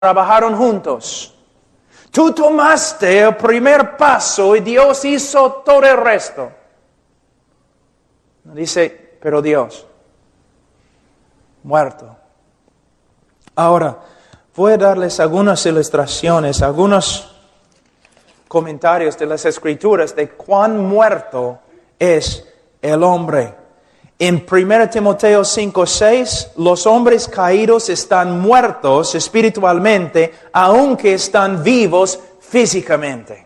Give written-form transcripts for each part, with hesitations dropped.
trabajaron juntos. Tú tomaste el primer paso y Dios hizo todo el resto. Dice, pero Dios, muerto. Ahora, voy a darles algunas ilustraciones, algunos comentarios de las Escrituras de cuán muerto es el hombre. En 1 Timoteo 5:6, los hombres caídos están muertos espiritualmente, aunque están vivos físicamente.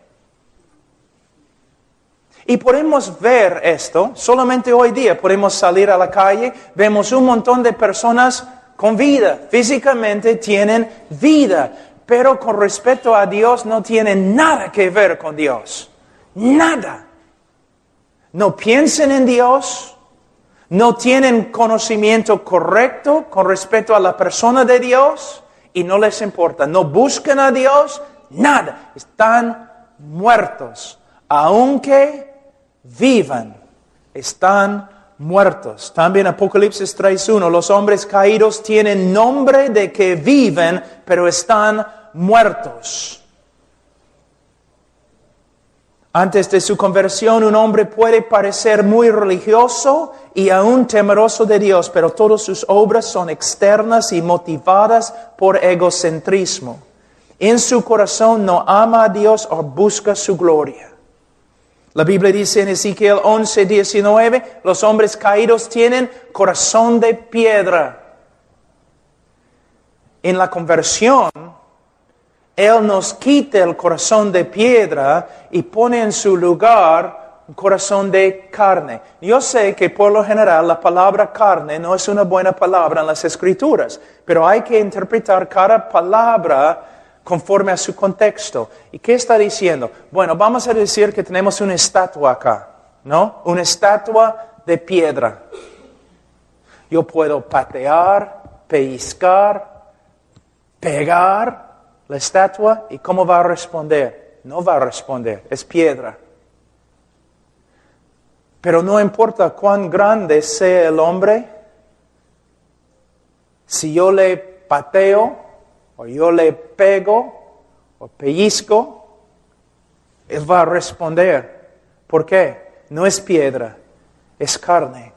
Y podemos ver esto, solamente hoy día podemos salir a la calle, vemos un montón de personas con vida, físicamente tienen vida, pero con respecto a Dios no tienen nada que ver con Dios, nada. No piensan en Dios, no tienen conocimiento correcto con respecto a la persona de Dios y no les importa, no buscan a Dios, nada, están muertos, aunque vivan, están muertos. También Apocalipsis 3:1, los hombres caídos tienen nombre de que viven, pero están muertos. Antes de su conversión, un hombre puede parecer muy religioso y aún temeroso de Dios, pero todas sus obras son externas y motivadas por egocentrismo. En su corazón no ama a Dios o busca su gloria. La Biblia dice en Ezequiel 11:19, los hombres caídos tienen corazón de piedra. En la conversión, Él nos quita el corazón de piedra y pone en su lugar un corazón de carne. Yo sé que por lo general la palabra carne no es una buena palabra en las Escrituras, pero hay que interpretar cada palabra conforme a su contexto. ¿Y qué está diciendo? Bueno, vamos a decir que tenemos una estatua acá, ¿no? Una estatua de piedra. Yo puedo patear, pellizcar, pegar la estatua, ¿y cómo va a responder? No va a responder, es piedra. Pero no importa cuán grande sea el hombre, si yo le pateo, o yo le pego, o pellizco, él va a responder. ¿Por qué? No es piedra, es carne.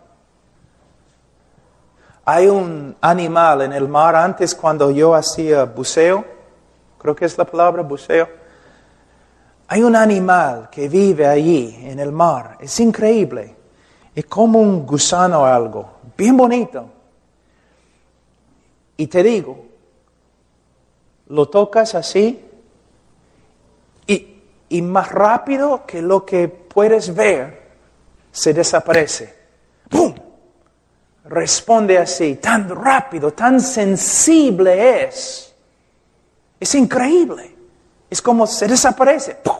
Hay un animal en el mar, antes cuando yo hacía buceo, creo que es la palabra buceo, hay un animal que vive allí en el mar, es increíble, es como un gusano o algo, bien bonito. Y te digo, lo tocas así y más rápido que lo que puedes ver, se desaparece. ¡Pum! Responde así, tan rápido, tan sensible es. Es increíble. Es como se desaparece. ¡Pum!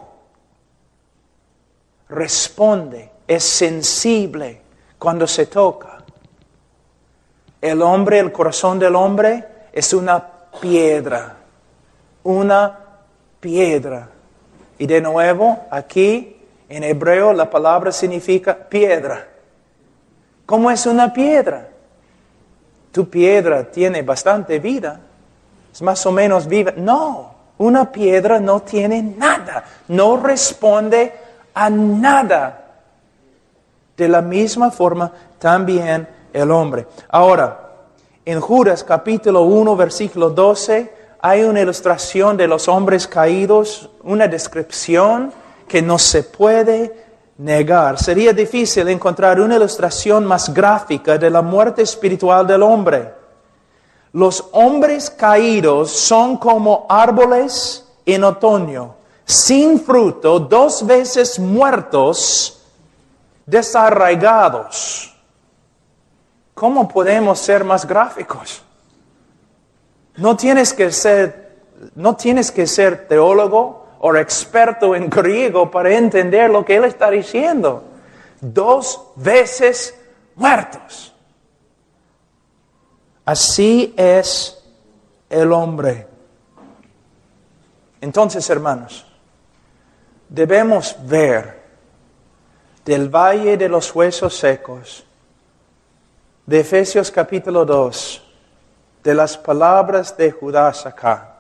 Responde, es sensible cuando se toca. El hombre, el corazón del hombre es una piedra. Una piedra. Y de nuevo, aquí en hebreo la palabra significa piedra. ¿Cómo es una piedra? Tu piedra tiene bastante vida. Es más o menos viva. No, una piedra no tiene nada. No responde a nada. De la misma forma, también el hombre. Ahora, en Judas capítulo 1, versículo 12, hay una ilustración de los hombres caídos, una descripción que no se puede negar. Sería difícil encontrar una ilustración más gráfica de la muerte espiritual del hombre. Los hombres caídos son como árboles en otoño, sin fruto, 2 veces muertos, desarraigados. ¿Cómo podemos ser más gráficos? No tienes que ser teólogo o experto en griego para entender lo que él está diciendo. 2 veces muertos. Así es el hombre. Entonces, hermanos, debemos ver del valle de los huesos secos, de Efesios capítulo 2, de las palabras de Judas acá.